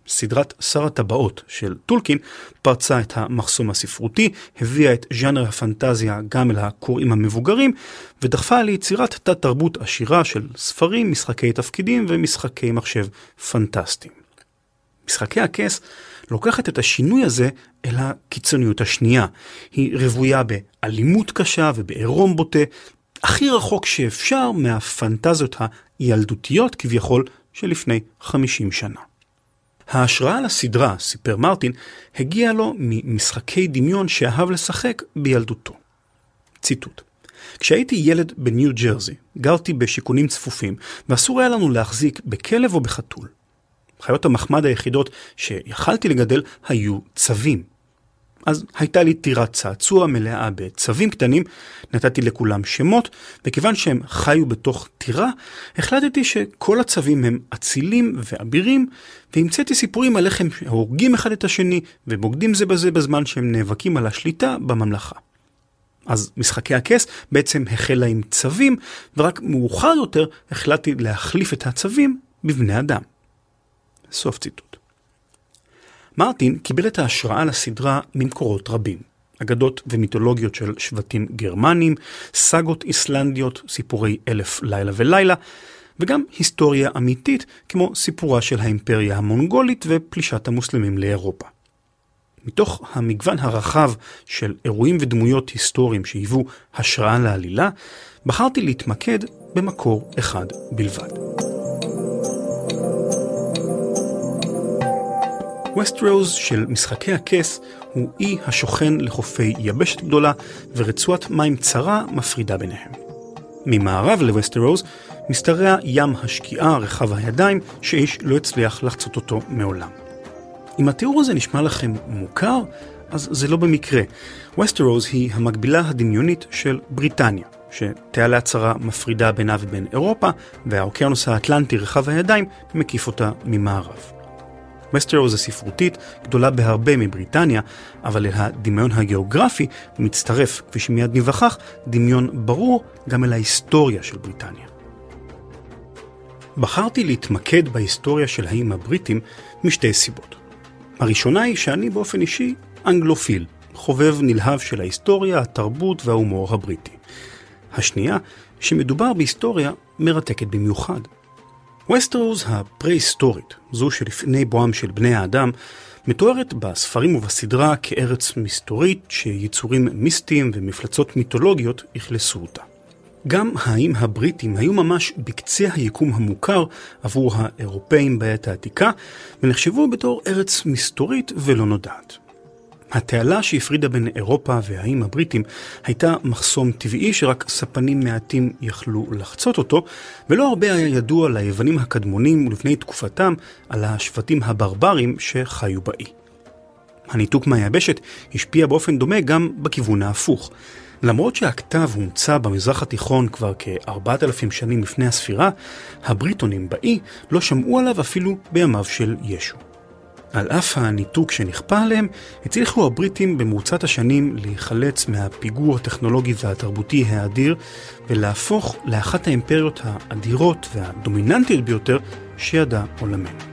סדרת שר הטבעות של טולקין פרצה את המחסום הספרותי, הביאה את ז'אנר הפנטזיה גם אל הקוראים המבוגרים, ודחפה ליצירת תת תרבות עשירה של ספרים, משחקי תפקידים ומשחקי מחשב פנטסטיים. משחקי הכס לוקחת את השינוי הזה אל הקיצוניות השנייה. היא רבויה באלימות קשה ובעירום בוטה, הכי רחוק שאפשר מהפנטזיות הילדותיות כביכול שלפני 50 שנה. ההשראה לסדרה, סיפר מרטין, הגיעה לו ממשחקי דמיון שאהב לשחק בילדותו. ציטוט: כשהייתי ילד בניו ג'רזי, גרתי בשיכונים צפופים, ואסור היה לנו להחזיק בכלב או בחתול. חיות המחמד היחידות שיכלתי לגדל היו צבים. אז הייתה לי טירת צעצוע מלאה בצבים קטנים, נתתי לכולם שמות, וכיוון שהם חיו בתוך טירה, החלטתי שכל הצבים הם אצילים ואבירים, והמצאתי סיפורים על איך הם הורגים אחד את השני, ובוגדים זה בזה בזמן שהם נאבקים על השליטה בממלכה. אז משחקי הכס בעצם החלה עם צבים, ורק מאוחר יותר החלטתי להחליף את הצבים בבני אדם. סוף ציטוט. מרטין קיבל את ההשראה לסדרה ממקורות רבים. אגדות ומיתולוגיות של שבטים גרמנים, סגות איסלנדיות, סיפורי אלף לילה ולילה, וגם היסטוריה אמיתית כמו סיפורה של האימפריה המונגולית ופלישת המוסלמים לאירופה. מתוך המגוון הרחב של אירועים ודמויות היסטוריים שהיוו השראה לעלילה, בחרתי להתמקד במקור אחד בלבד. וסטרוס של משחקי הכס הוא אי השוכן לחופי יבשת גדולה ורצועת מים צרה מפרידה ביניהם. ממערב לווסטרוס משתרע ים השקיעה רחב הידיים שאיש לא הצליח לחצות אותו מעולם. אם התיאור הזה נשמע לכם מוכר, אז זה לא במקרה. וסטרוס היא המקבילה הדמיונית של בריטניה, שתעלה הצרה מפרידה בינה ובין אירופה, והאוקיינוס האטלנטי רחב הידיים מקיף אותה ממערב. וסטרוס הספרותית גדולה בהרבה מבריטניה, אבל אל הדמיון הגיאוגרפי מצטרף, כפי שמיד נבחך, דמיון ברור גם אל ההיסטוריה של בריטניה. בחרתי להתמקד בהיסטוריה של האיים הבריטים משתי סיבות. הראשונה היא שאני באופן אישי אנגלופיל, חובב נלהב של ההיסטוריה, התרבות וההומור הבריטי. השנייה, שמדובר בהיסטוריה מרתקת במיוחד. וסטרוס הפרה-היסטורית, זו שלפני בואם של בני האדם, מתוארת בספרים ובסדרה כארץ מסתורית שיצורים מיסטיים ומפלצות מיתולוגיות הכלסו אותה. גם האיים הבריטים היו ממש בקצה היקום המוכר עבור האירופאים בעת העתיקה, ונחשבו בתור ארץ מסתורית ולא נודעת. התעלה שהפרידה בין אירופה והאיים הבריטים הייתה מחסום טבעי שרק ספנים מעטים יכלו לחצות אותו, ולא הרבה היה ידוע ליוונים הקדמונים ולפני תקופתם על השבטים הברברים שחיו באי. הניתוק מהיבשת השפיע באופן דומה גם בכיוון ההפוך. למרות שהכתב הומצא במזרח התיכון כבר כ-4,000 שנים לפני הספירה, הבריטונים באי לא שמעו עליו אפילו בימיו של ישו. על אף הניתוק שנכפה עליהם, הצליחו הבריטים במרוצת השנים להיחלץ מהפיגור הטכנולוגי והתרבותי האדיר, ולהפוך לאחת האימפריות האדירות והדומיננטיות ביותר שידע עולמנו.